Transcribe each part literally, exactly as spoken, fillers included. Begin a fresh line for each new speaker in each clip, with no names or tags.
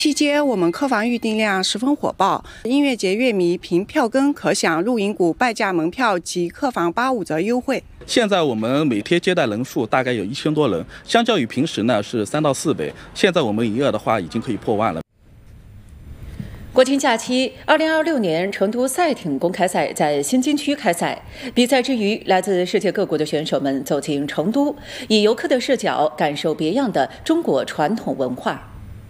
期间，我们客房预订量十分火爆，音乐节乐迷凭票根可享露营谷半价门票及客房八五折优惠。
现在我们每天接待人数大概有一千多人，相较于平时呢是三到四倍。现在我们营业额的话已经可以破万了。
国庆假期，二零二六年成都赛艇公开赛在新津区开赛。比赛之余，来自世界各国的选手们走进成都，以游客的视角感受别样的中国传统文化。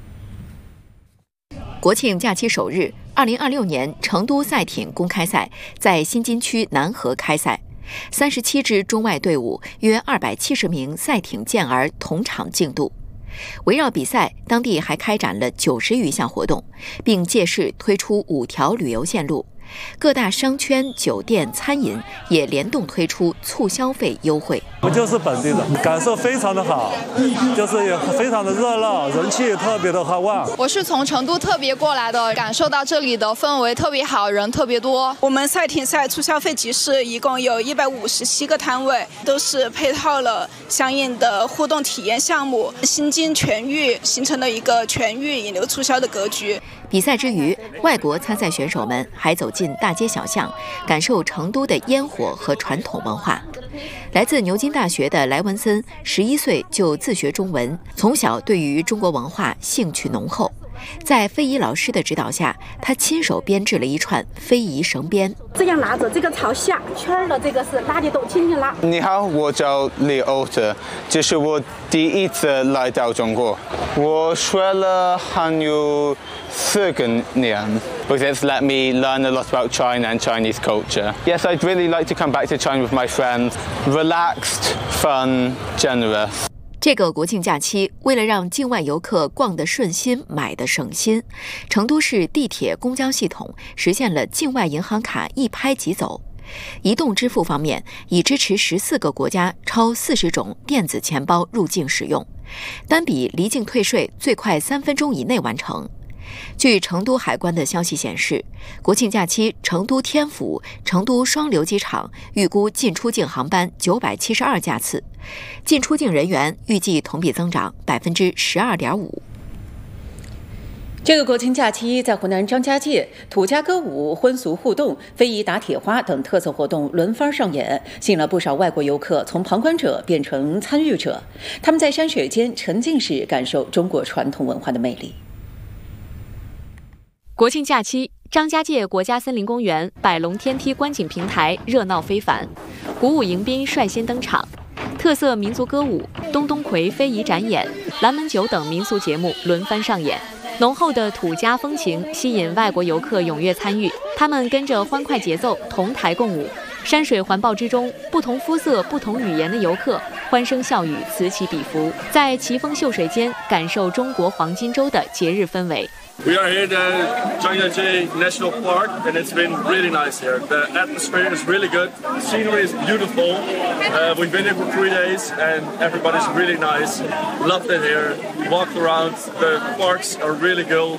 国庆假期首日，二零二六年成都赛艇公开赛在新津区南河开赛，三十七支中外队伍，约二百七十名赛艇健儿同场竞渡。围绕比赛，当地还开展了九十余项活动，并借势推出五条旅游线路。各大商圈、酒店、餐饮也联动推出促消费优惠。
我就是本地的，感受非常的好，就是也非常的热闹，人气也特别的旺。
我是从成都特别过来的，感受到这里的氛围特别好，人特别多。
我们赛艇赛促消费集市一共有一百五十七个摊位，都是配套了相应的互动体验项目，新津全域形成了一个全域引流促销的格局。
比赛之余，外国参赛选手们还走进大街小巷，感受成都的烟火和传统文化。来自牛津大学的莱文森，十一岁就自学中文，从小对于中国文化兴趣浓厚。在非遗老师的指导下，他亲手编制了一串非遗绳编。
这样拿着，这个朝下圈的这个是拉得动，轻轻拉。
你好，我叫李欧特，这是我第一次来到中国。我学了汉语四个年 ，because it's let me learn a lot about China and Chinese culture. Yes, I'd really like to come back to China with my friends. Relaxed, fun, generous.
这个国庆假期，为了让境外游客逛得顺心、买得省心，成都市地铁、公交系统实现了境外银行卡一拍即走。移动支付方面，已支持十四个国家超四十种电子钱包入境使用，单笔离境退税最快三分钟以内完成。据成都海关的消息显示，国庆假期成都天府、成都双流机场预估进出境航班九百七十二架次，进出境人员预计同比增长百分之十二点五。
这个国庆假期，在湖南张家界，土家歌舞、婚俗互动、非遗打铁花等特色活动轮番上演，吸引了不少外国游客从旁观者变成参与者。他们在山水间沉浸式感受中国传统文化的魅力。
国庆假期，张家界国家森林公园百龙天梯观景平台热闹非凡，鼓舞迎宾率先登场，特色民族歌舞、东东魁非遗展演、蓝门酒等民俗节目轮番上演。浓厚的土家风情吸引外国游客踊跃参与，他们跟着欢快节奏同台共舞。山水环抱之中，不同肤色、不同语言的游客欢声笑语，此起彼伏，在奇峰秀水间感受中国黄金周的节日氛围。
We are here at Zhangjiajie National Park, and it's been really nice here. The atmosphere is really good. The scenery is beautiful. Uh, we've been here for three days, and everybody's really nice. Loved it here. Walked around. The parks are really good,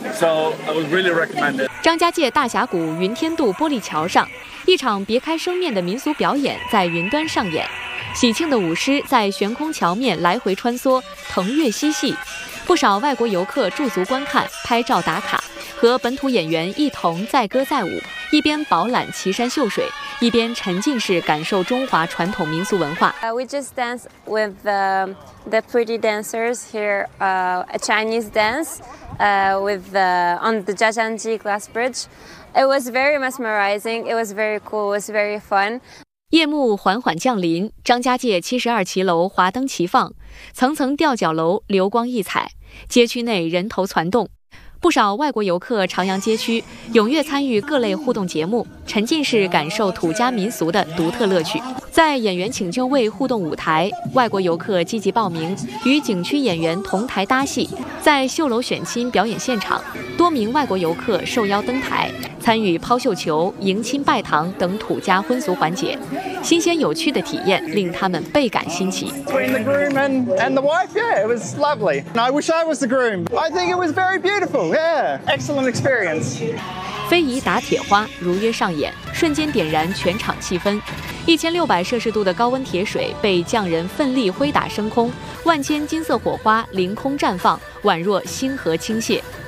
so I would really recommend it.
张家界大峡谷云天渡玻璃桥上，一场别开生面的民俗表演在云端上演。喜庆的舞狮在悬空桥面来回穿梭，腾跃嬉戏。不少外国游客驻足观看、拍照打卡，和本土演员一同载歌载舞，一边饱览奇山秀水，一边沉浸式感受中华传统民俗文化。
Uh, we just dance with the, the pretty dancers here, uh, a Chinese dance uh, with the, on the Zhangjiajie Glass Bridge. It was very mesmerizing. It was very cool. It was very fun.
夜幕缓缓降临，张家界七十二骑楼华灯齐放，层层吊脚楼流光溢彩，街区内人头攒动。不少外国游客徜徉街区，踊跃参与各类互动节目，沉浸式感受土家民俗的独特乐趣。在演员请就位互动舞台，外国游客积极报名，与景区演员同台搭戏。在绣楼选亲表演现场，多名外国游客受邀登台，参与抛绣球、迎亲拜堂等土家婚俗环节。新鲜有趣的体验令他们倍感新奇。
Between the groom and, and the wife, yeah, it was lovely. And I wish I was the groom. I think it was very beautiful. Yeah, excellent experience.
非遗打铁花如约上演，瞬间点燃全场气氛。一千六百摄氏度的高温铁水被匠人奋力挥打升空，万千金色火花凌空绽放，宛若星河倾泻。